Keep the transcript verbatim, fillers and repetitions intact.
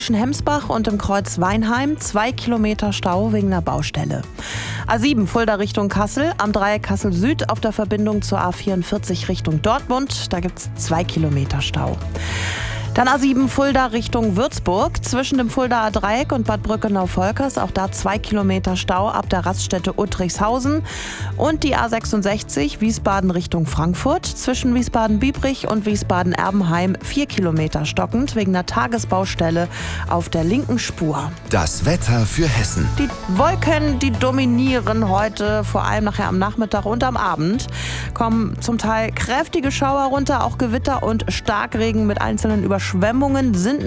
Zwischen Hemsbach und im Kreuz Weinheim zwei Kilometer Stau wegen einer Baustelle. A sieben Fulda Richtung Kassel, am Dreieck Kassel Süd auf der Verbindung zur A vierundvierzig Richtung Dortmund. Da gibt es zwei Kilometer Stau. Dann A sieben Fulda Richtung Würzburg, zwischen dem Fuldaer Dreieck und Bad Brückenau-Volkers, auch da zwei Kilometer Stau ab der Raststätte Uttrichshausen. Und die A sechsundsechzig Wiesbaden Richtung Frankfurt, zwischen Wiesbaden-Biebrich und Wiesbaden-Erbenheim vier Kilometer stockend wegen einer Tagesbaustelle auf der linken Spur. Das Wetter für Hessen. Die Wolken, die dominieren heute, vor allem nachher am Nachmittag und am Abend. Kommen zum Teil kräftige Schauer runter, auch Gewitter und Starkregen mit einzelnen Überschwemmungen sind